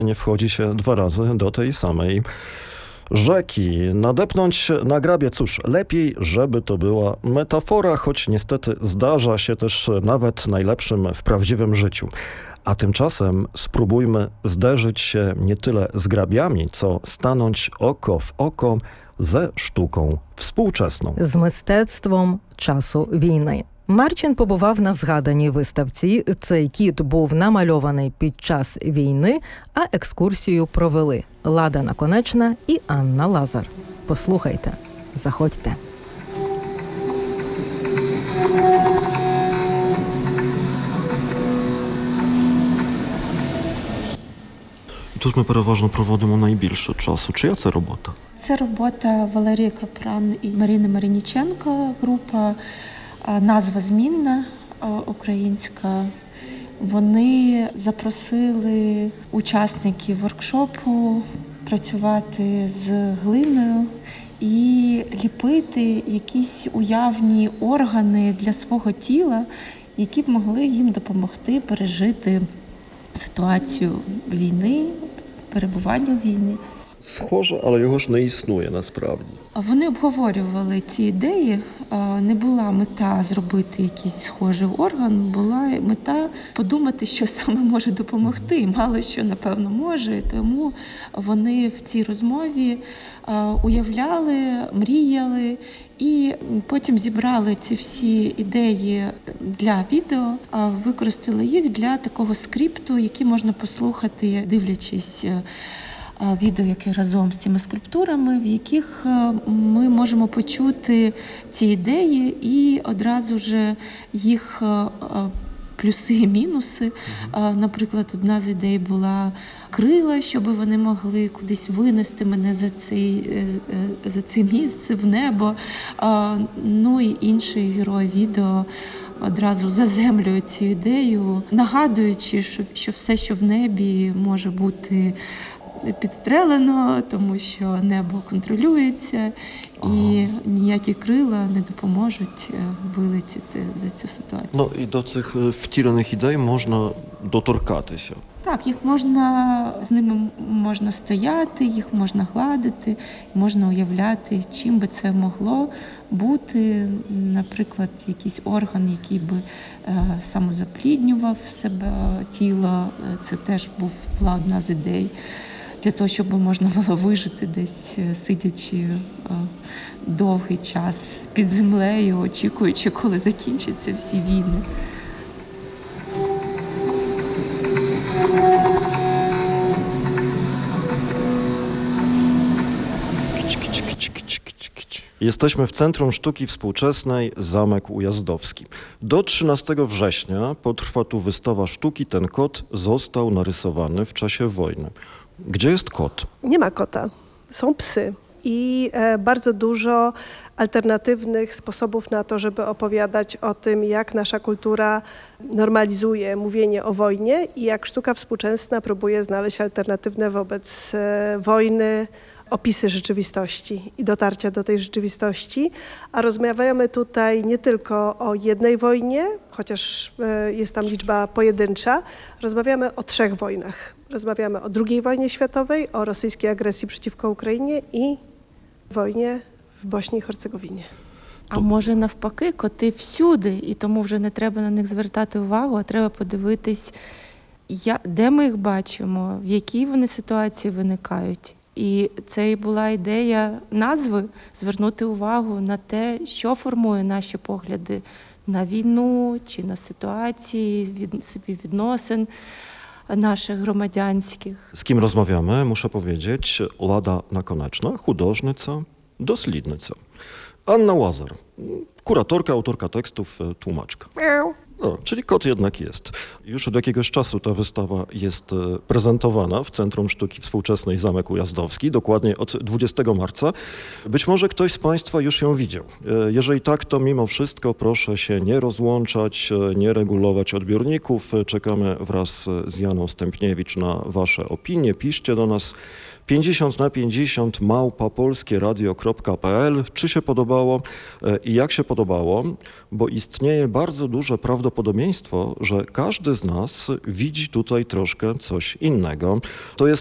Nie wchodzi się 2 razy do tej samej rzeki. Nadepnąć na grabie, cóż, lepiej, żeby to była metafora, choć niestety zdarza się też nawet najlepszym w prawdziwym życiu. A tymczasem spróbujmy zderzyć się nie tyle z grabiami, co stanąć oko w oko ze sztuką współczesną. З мистецтвом часу війни. Марчин побував на згаданій виставці. Цей кіт був намальований під час війни, а екскурсію провели Лада Наконечна і Анна Лазар. Послухайте, заходьте. Тут ми переважно проводимо найбільше часу. Чия це робота? Це робота Валерії Капран і Марини Мариніченко, група «Назва змінна» українська. Вони запросили учасників воркшопу працювати з глиною і ліпити якісь уявні органи для свого тіла, які б могли їм допомогти пережити ситуацію війни, перебування у війні. Схоже, але його ж не існує насправді. Вони обговорювали ці ідеї. Не була мета зробити якийсь схожий орган, була мета подумати, що саме може допомогти. Мало що, напевно, може. Тому вони в цій розмові уявляли, мріяли і потім зібрали ці всі ідеї для відео, використали їх для такого скрипту, який можна послухати, дивлячись відео, яке разом з цими скульптурами, в яких ми можемо почути ці ідеї і одразу ж їх плюси і мінуси. Наприклад, одна з ідей була крила, щоб вони могли кудись винести мене за це місце в небо. Ну і інший герой відео одразу заземлює цю ідею, нагадуючи, що все, що в небі, може бути підстрелено, тому що небо контролюється, і ніякі крила не допоможуть вилетіти за цю ситуацію. Ну і до цих втілених ідей можна доторкатися. Так, з ними можна стояти, їх можна гладити, можна уявляти, чим би це могло бути. Наприклад, якийсь орган, який би самозапліднював себе тіло, це теж була одна з ідей. Для того, щоб можна було вижити десь, сидячи довгий час під землею, очікуючи, коли закінчаться всі війни. Jesteśmy w Centrum Sztuki Współczesnej Zamek Ujazdowski. Do 13 września potrwa tu wystawa sztuki. Ten kot został narysowany w czasie wojny. Gdzie jest kot? Nie ma kota. Są psy. I bardzo dużo alternatywnych sposobów na to, żeby opowiadać o tym, jak nasza kultura normalizuje mówienie o wojnie i jak sztuka współczesna próbuje znaleźć alternatywne wobec wojny opisy rzeczywistości i dotarcia do tej rzeczywistości. A rozmawiamy tutaj nie tylko o jednej wojnie, chociaż jest tam liczba pojedyncza. Rozmawiamy o 3 wojnach. Rozmawiamy o II wojnie światowej, o rosyjskiej agresji przeciwko Україні і wojnie в Боснії і Герцеговіні. А може навпаки, коти всюди, і тому вже не треба на них звертати увагу, а треба подивитись, де ми їх бачимо, в якій вони ситуації виникають. І це і була ідея назви – звернути увагу на те, що формує наші погляди на війну чи на ситуації, співвідносин naszych громадянських. Z kim rozmawiamy, muszę powiedzieć, Lada Nakонечна, художниця, дослідниця. Anna Łazar, kuratorka, autorka tekstów, tłumaczka. No, czyli kot jednak jest. Już od jakiegoś czasu ta wystawa jest prezentowana w Centrum Sztuki Współczesnej Zamek Ujazdowski, dokładnie od 20 marca. Być może ktoś z Państwa już ją widział. Jeżeli tak, to mimo wszystko proszę się nie rozłączać, nie regulować odbiorników. Czekamy wraz z Janą Stępniewicz na Wasze opinie. Piszcie do nas 50na50 @polskieradio.pl. Czy się podobało i jak się podobało, bo istnieje bardzo duże prawdopodobieństwo, prawdopodobieństwo, że każdy z nas widzi tutaj troszkę coś innego. To jest